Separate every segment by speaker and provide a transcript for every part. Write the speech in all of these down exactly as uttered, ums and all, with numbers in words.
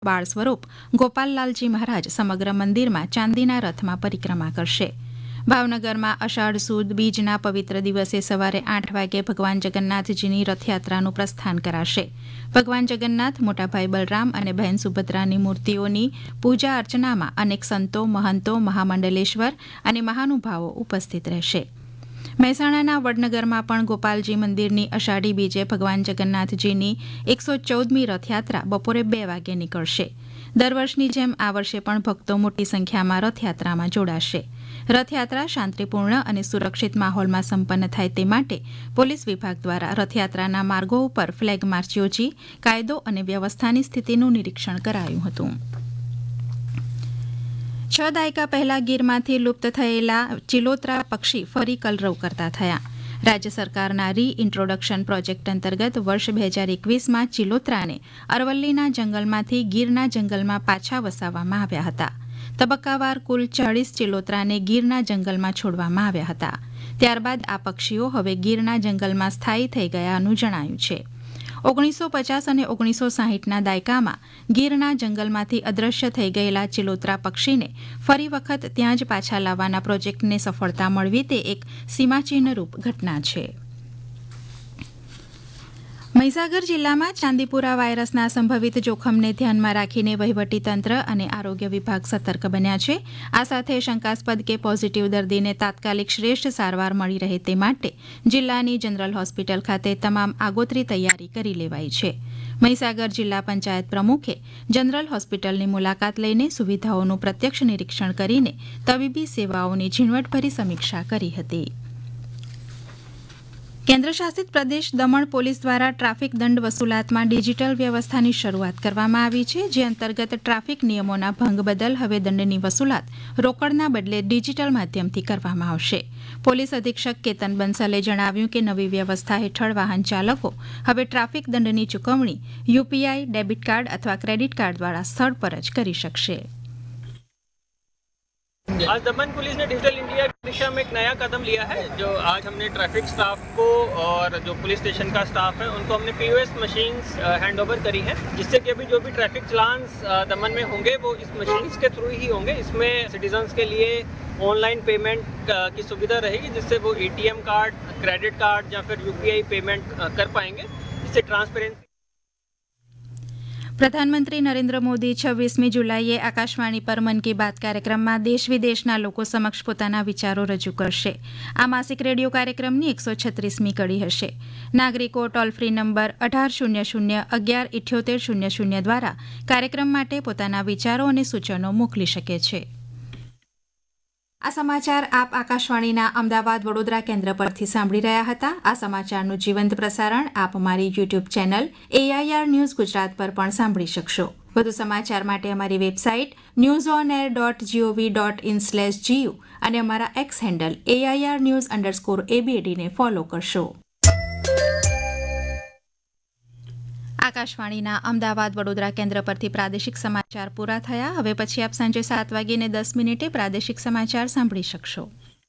Speaker 1: બાળ સ્વરૂપ ગોપાલલાલજી મહારાજ સમગ્ર મંદિરમાં ચાંદીના રથમાં પરિક્રમા કરશે. ભાવનગરમાં અષાઢ સુદ બીજના પવિત્ર દિવસે સવારે આઠ વાગે ભગવાન જગન્નાથજીની રથયાત્રાનું પ્રસ્થાન કરાશે. ભગવાન જગન્નાથ, મોટાભાઈ બલરામ અને બહેન સુભદ્રાની મૂર્તિઓની પૂજા અર્ચનામાં અનેક સંતો, મહંતો, મહામંડલેશ્વર અને મહાનુભાવો ઉપસ્થિત રહેશે. મહેસાણાના વડનગરમાં પણ ગોપાલજી મંદિરની અષાઢી બીજે ભગવાન જગન્નાથજીની એકસો ચૌદમી રથયાત્રા બપોરે બે વાગે નીકળશે. દર વર્ષની જેમ આ વર્ષે પણ ભક્તો મોટી સંખ્યામાં રથયાત્રામાં જોડાશે. રથયાત્રા શાંતિપૂર્ણ અને સુરક્ષિત માહોલમાં સંપન્ન થાય તે માટે પોલીસ વિભાગ દ્વારા રથયાત્રાના માર્ગો ઉપર ફ્લેગ માર્ચ યોજી કાયદો અને વ્યવસ્થાની સ્થિતિનું નિરીક્ષણ કરાયું હતું. છ દાયકા પહેલા ગીરમાંથી લુપ્ત થયેલા ચિલોત્રા પક્ષી ફરી કલરવ કરતા થયા. રાજ્ય સરકારના રી ઇન્ટ્રોડક્શન પ્રોજેક્ટ અંતર્ગત વર્ષ બે હજાર એકવીસમાં ચિલોત્રાને અરવલ્લીના જંગલમાંથી ગીરના જંગલમાં પાછા વસાવવામાં આવ્યા હતા. તબક્કાવાર કુલ ચાળીસ ચિલોત્રાને ગીરના જંગલમાં છોડવામાં આવ્યા હતા. ત્યારબાદ આ પક્ષીઓ હવે ગીરના જંગલમાં સ્થાયી થઈ ગયાનું જણાયું છે. ઓગણીસો પચાસ અને ઓગણીસો સાહીઠના દાયકામાં ગીરના જંગલમાંથી અદ્રશ્ય થઈ ગયેલા ચિલોત્રા પક્ષીને ફરી વખત ત્યાં જ પાછા લાવવાના પ્રોજેક્ટને સફળતા મળવી તે એક સીમાચિહ્નરૂપ ઘટના છે. મહીસાગર જિલ્લામાં ચાંદીપુરા વાયરસના સંભવિત જોખમને ધ્યાનમાં રાખીને વહીવટીતંત્ર અને આરોગ્ય વિભાગ સતર્ક બન્યા છે. આ સાથે શંકાસ્પદ કે પોઝિટિવ દર્દીને તાત્કાલિક શ્રેષ્ઠ સારવાર મળી રહે તે માટે જિલ્લાની જનરલ હોસ્પિટલ ખાતે તમામ આગોતરી તૈયારી કરી લેવાઈ છે. મહીસાગર જિલ્લા પંચાયત પ્રમુખે જનરલ હોસ્પિટલની મુલાકાત લઈને સુવિધાઓનું પ્રત્યક્ષ નિરીક્ષણ કરીને તબીબી સેવાઓની ઝીણવટભરી સમીક્ષા કરી હતી. કેન્દ્રશાસિત પ્રદેશ દમણ પોલીસ દ્વારા ટ્રાફિક દંડ વસૂલાતમાં ડિજિટલ વ્યવસ્થાની શરૂઆત કરવામાં આવી છે, જે અંતર્ગત ટ્રાફિક નિયમોના ભંગ બદલ હવે દંડની વસૂલાત રોકડના બદલે ડિજિટલ માધ્યમથી કરવામાં આવશે. પોલીસ અધિક્ષક કેતન બંસલે જણાવ્યું કે નવી વ્યવસ્થા હેઠળ વાહન ચાલકો હવે ટ્રાફિક દંડની ચૂકવણી યુપીઆઈ, ડેબિટ કાર્ડ અથવા ક્રેડિટ કાર્ડ દ્વારા સ્થળ પર જ કરી શકશે.
Speaker 2: आज दमन पुलिस ने डिजिटल इंडिया की दिशा में एक नया कदम लिया है. जो आज हमने ट्रैफिक स्टाफ को और जो पुलिस स्टेशन का स्टाफ है उनको हमने पीओएस मशीन्स हैंड ओवर करी है, जिससे कि अभी जो भी ट्रैफिक चालान्स दमन में होंगे वो इस मशीन्स के थ्रू ही होंगे. इसमें सिटीजन्स के लिए ऑनलाइन पेमेंट की सुविधा रहेगी, जिससे वो एटीएम कार्ड, क्रेडिट कार्ड या फिर यूपीआई पेमेंट कर पाएंगे. इससे ट्रांसपेरेंसी.
Speaker 1: પ્રધાનમંત્રી નરેન્દ્ર મોદી છવ્વીસમી જુલાઈએ આકાશવાણી પર મન કી બાત કાર્યક્રમમાં દેશ વિદેશના લોકો સમક્ષ પોતાના વિચારો રજૂ કરશે. આ માસિક રેડિયો કાર્યક્રમની એકસો છત્રીસમી કડી હશે. નાગરિકો ટોલ ફ્રી નંબર અઢાર શૂન્ય શૂન્ય અગિયાર ઇઠ્યોતેર શૂન્ય શૂન્ય દ્વારા કાર્યક્રમ માટે પોતાના વિચારો અને સૂચનો મોકલી શકે છે. આ સમાચાર આપ આકાશવાણીના અમદાવાદ વડોદરા કેન્દ્ર પરથી સાંભળી રહ્યા હતા. આ સમાચારનું જીવંત પ્રસારણ આપ અમારી YouTube channel AIR news Gujarat પર પણ સાંભળી શકશો. વધુ સમાચાર માટે અમારી website news on air dot GOV dot in slash GU અને અમારા x handle AIR news underscore એબીએડીને follow કરશો. આકાશવાણીના અમદાવાદ વડોદરા કેન્દ્ર પરથી પ્રાદેશિક સમાચાર પૂરા થયા. હવે પછી આપ સાંજે સાત વાગીને દસ મિનિટે પ્રાદેશિક સમાચાર સાંભળી શકશો.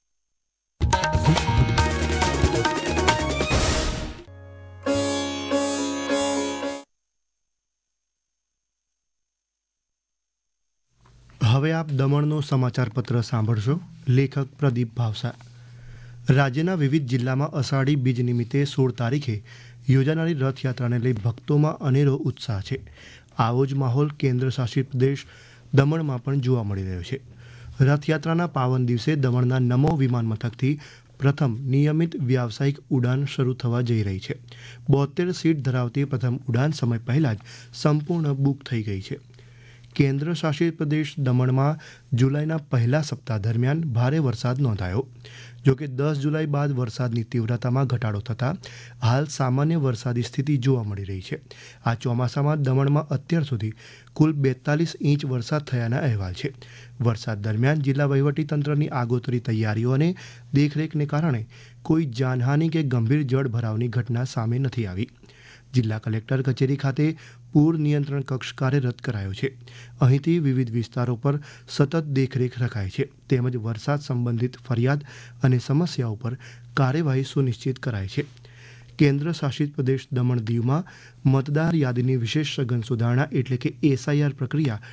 Speaker 3: હવે આપ દમણનો સમાચાર પત્ર સાંભળશો. લેખક પ્રદીપ ભાવસા. રાજ્યના વિવિધ જિલ્લામાં અષાઢી બીજ નિમિત્તે સોળ તારીખે યોજાનારી રથયાત્રાને લઈ ભક્તોમાં અનેરો ઉત્સાહ છે. આવો જ માહોલ કેન્દ્ર શાસિત પ્રદેશ દમણમાં પણ જોવા મળી રહ્યો છે. રથયાત્રાના પાવન દિવસે દમણના નમો વિમાન મથકથી પ્રથમ નિયમિત વ્યાવસાયિક ઉડાન શરૂ થવા જઈ રહી છે. બોતેર સીટ ધરાવતી પ્રથમ ઉડાન સમય પહેલાં જ સંપૂર્ણ બુક થઈ ગઈ છે. કેન્દ્ર શાસિત પ્રદેશ દમણમાં જુલાઈના પહેલા સપ્તાહ દરમિયાન ભારે વરસાદ નોંધાયો. જોકે દસ જુલાઈ બાદ વરસાદની તીવ્રતામાં ઘટાડો થતાં હાલ સામાન્ય વરસાદી સ્થિતિ જોવા મળી રહી છે. આ ચોમાસામાં દમણમાં અત્યાર સુધી કુલ બેતાલીસ ઇંચ વરસાદ થયાના અહેવાલ છે. વરસાદ દરમિયાન જિલ્લા વહીવટીતંત્રની આગોતરી તૈયારીઓ અને દેખરેખને કારણે કોઈ જાનહાનિ કે ગંભીર જળભરાવની ઘટના સામે નથી આવી. જિલ્લા કલેક્ટર કચેરી ખાતે પૂર નિયંત્રણ કક્ષ કાર્યરત કરાયો છે. અહીંથી વિવિધ વિસ્તારો પર સતત દેખરેખ રખાય છે, તેમજ વરસાદ સંબંધિત ફરિયાદ અને સમસ્યાઓ પર કાર્યવાહી સુનિશ્ચિત કરાય છે. કેન્દ્ર શાસિત પ્રદેશ દમણ દીવમાં મતદાર યાદીની વિશેષ સઘન સુધારણા એટલે કે એસઆઈઆર પ્રક્રિયા